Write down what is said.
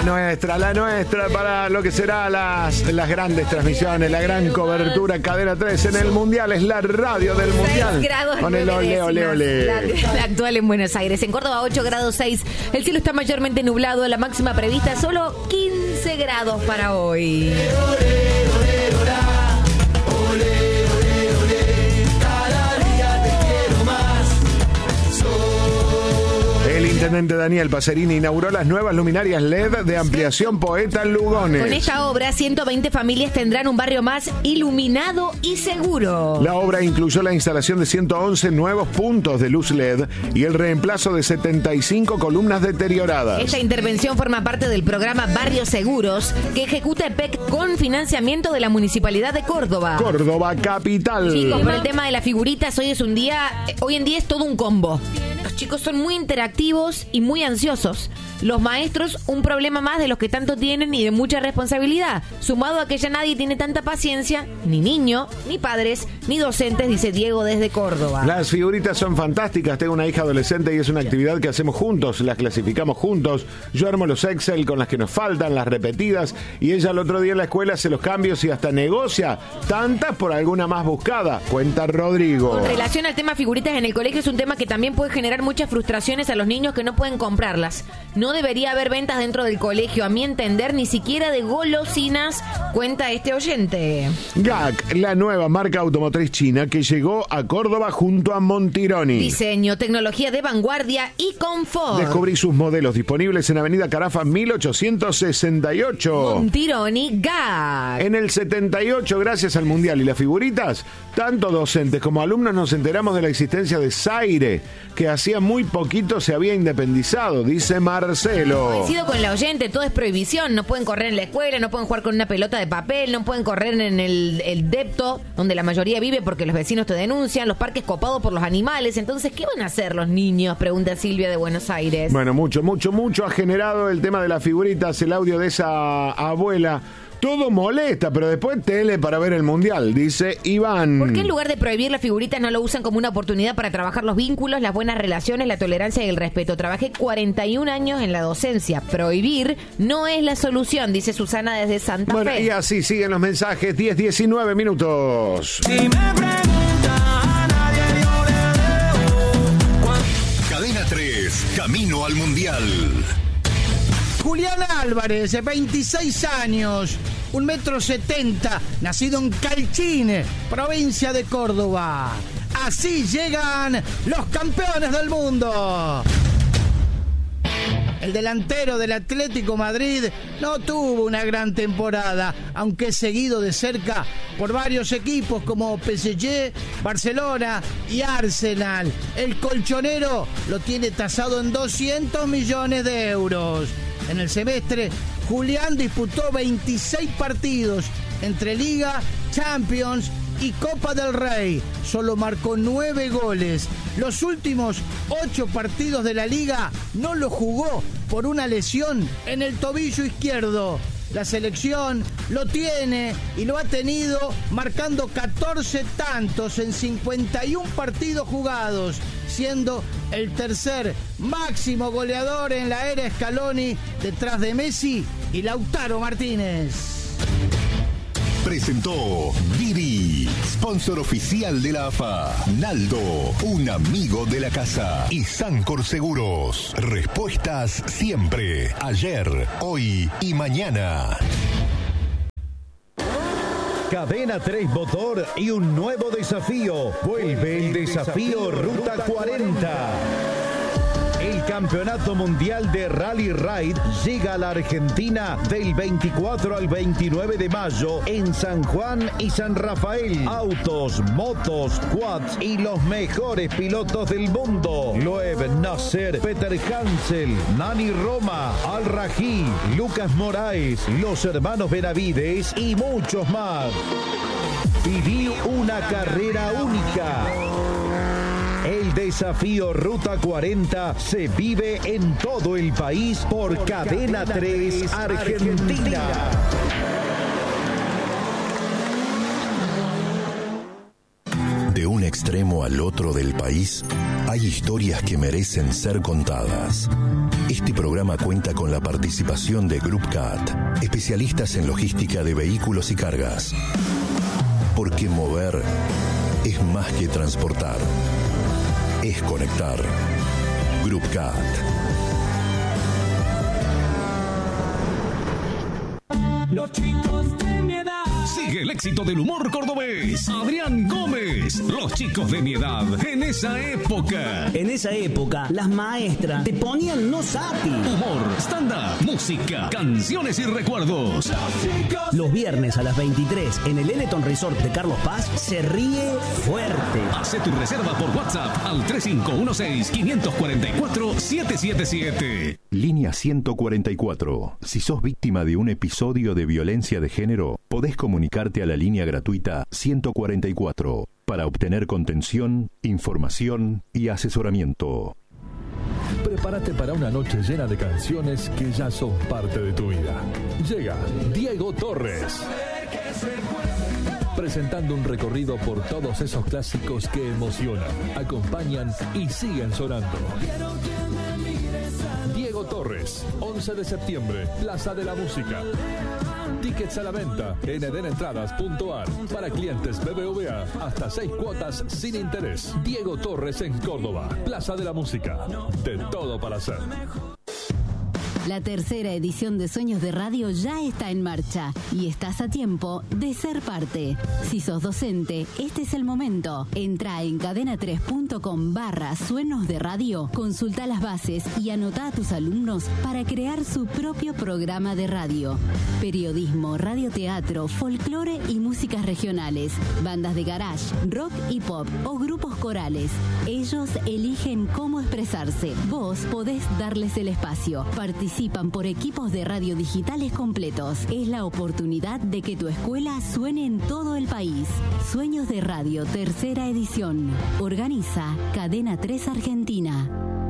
La nuestra para lo que será las grandes transmisiones, la gran cobertura. Cadena 3 en el Mundial, es la radio del Mundial. 6 grados con el ole, ole, ole. La actual en Buenos Aires. En Córdoba 8 grados 6. El cielo está mayormente nublado. La máxima prevista solo 15 grados para hoy. El intendente Daniel Pacerini inauguró las nuevas luminarias LED de ampliación Poeta Lugones. Con esta obra, 120 familias tendrán un barrio más iluminado y seguro. La obra incluyó la instalación de 111 nuevos puntos de luz LED y el reemplazo de 75 columnas deterioradas. Esta intervención forma parte del programa Barrios Seguros que ejecuta EPEC con financiamiento de la Municipalidad de Córdoba. Córdoba capital. Chicos, por el tema de las figuritas, hoy en día es todo un combo. Los chicos son muy interactivos y muy ansiosos. Los maestros, un problema más de los que tanto tienen y de mucha responsabilidad, sumado a que ya nadie tiene tanta paciencia, ni niño, ni padres, ni docentes, dice Diego desde Córdoba. Las figuritas son fantásticas. Tengo una hija adolescente y es una actividad que hacemos juntos, las clasificamos juntos. Yo armo los Excel con las que nos faltan, las repetidas, y ella el otro día en la escuela hace los cambios y hasta negocia tantas por alguna más buscada, cuenta Rodrigo. Con relación al tema figuritas en el colegio, es un tema que también puede generar muchas frustraciones a los niños que no pueden comprarlas. No debería haber ventas dentro del colegio, a mi entender, ni siquiera de golosinas, cuenta este oyente. GAC, la nueva marca automotriz china que llegó a Córdoba junto a Montironi. Diseño, tecnología de vanguardia y confort. Descubrí sus modelos disponibles en Avenida Carafa 1868. Montironi GAC. En el 78, gracias al Mundial y las figuritas, tanto docentes como alumnos nos enteramos de la existencia de Zaire, que hacía muy poquito se había independizado, dice Marcelo. Coincido con la oyente, todo es prohibición. No pueden correr en la escuela, no pueden jugar con una pelota de papel, no pueden correr en el depto, donde la mayoría vive porque los vecinos te denuncian, los parques copados por los animales. Entonces, ¿qué van a hacer los niños? Pregunta Silvia de Buenos Aires. Bueno, mucho ha generado el tema de las figuritas, el audio de esa abuela. Todo molesta, pero después tele para ver el Mundial, dice Iván. ¿Por qué en lugar de prohibir las figuritas no lo usan como una oportunidad para trabajar los vínculos, las buenas relaciones, la tolerancia y el respeto? Trabajé 41 años en la docencia. Prohibir no es la solución, dice Susana desde Santa Fe. Bueno, y así siguen los mensajes, 10-19 minutos. Si me preguntan, nadie dio de leo. Cadena 3, camino al Mundial. Julián Álvarez, 26 años, 1,70 m, nacido en Calchine, provincia de Córdoba. Así llegan los campeones del mundo. El delantero del Atlético Madrid no tuvo una gran temporada, aunque es seguido de cerca por varios equipos como PSG, Barcelona y Arsenal. El colchonero lo tiene tasado en 200 millones de euros. En el semestre, Julián disputó 26 partidos entre Liga, Champions y Copa del Rey. Solo marcó 9 goles. Los últimos 8 partidos de la Liga no lo jugó por una lesión en el tobillo izquierdo. La selección lo tiene y lo ha tenido marcando 14 tantos en 51 partidos jugados, siendo el tercer máximo goleador en la era Scaloni, detrás de Messi y Lautaro Martínez. Presentó Didi, sponsor oficial de la AFA. Naldo, un amigo de la casa. Y Sancor Seguros. Respuestas siempre. Ayer, hoy y mañana. Cadena 3 Motor y un nuevo desafío. Vuelve el desafío Ruta 40. El Campeonato Mundial de Rally Ride llega a la Argentina del 24 al 29 de mayo en San Juan y San Rafael. Autos, motos, quads y los mejores pilotos del mundo. Loeb Nasser, Peter Hansel, Nani Roma, Al Rají, Lucas Moraes, los hermanos Benavides y muchos más. Viví una carrera única. El desafío Ruta 40 se vive en todo el país por Cadena 3 Argentina. De un extremo al otro del país Hay historias que merecen ser contadas. Este programa cuenta con la participación de Group CAT, especialistas en logística de vehículos y cargas. Porque mover es más que transportar, es conectar. Group CAT. Los chicos de mi edad. Sigue el éxito del humor cordobés. Adrián Gómez. Los chicos de mi edad. En esa época. En esa época, las maestras te ponían no sapi. Humor, stand-up, música, canciones y recuerdos. Los viernes a las 23 en el Eleton Resort de Carlos Paz se ríe fuerte. Hace tu reserva por WhatsApp al 3516-544-777. Línea 144. Si sos víctima de un episodio de violencia de género, podés comunicarte a la línea gratuita 144 para obtener contención, información y asesoramiento. Prepárate para una noche llena de canciones que ya son parte de tu vida. Llega Diego Torres, presentando un recorrido por todos esos clásicos que emocionan, acompañan y siguen sonando. Diego Torres, 11 de septiembre, Plaza de la Música. Tickets a la venta en edenentradas.ar. Para clientes BBVA, hasta 6 cuotas sin interés. Diego Torres en Córdoba, Plaza de la Música. De todo para hacer. La tercera edición de Sueños de Radio ya está en marcha y estás a tiempo de ser parte. Si sos docente, este es el momento. Entra en cadena3.com/Sueños de Radio, consulta las bases y anota a tus alumnos para crear su propio programa de radio. Periodismo, radioteatro, folclore y músicas regionales, bandas de garage, rock y pop o grupos corales. Ellos eligen cómo expresarse. Vos podés darles el espacio. Participan por equipos de radio digitales completos. Es la oportunidad de que tu escuela suene en todo el país. Sueños de Radio, tercera edición. Organiza Cadena 3 Argentina.